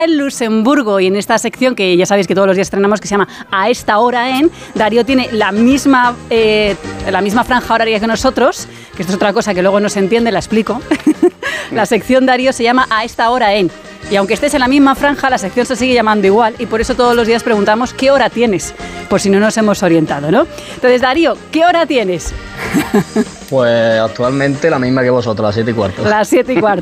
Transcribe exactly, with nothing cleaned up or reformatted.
En Luxemburgo, y en esta sección que ya sabéis que todos los días estrenamos, que se llama A esta hora en, Darío tiene la misma eh, la misma franja horaria que nosotros, que esto es otra cosa que luego no se entiende, la explico. La sección Darío se llama A esta hora en, y aunque estés en la misma franja, la sección se sigue llamando igual, y por eso todos los días preguntamos ¿qué hora tienes? Por si no nos hemos orientado, ¿no? Entonces, Darío, ¿qué hora tienes? Pues actualmente la misma que vosotros, las siete y cuarto. Las siete y cuarto.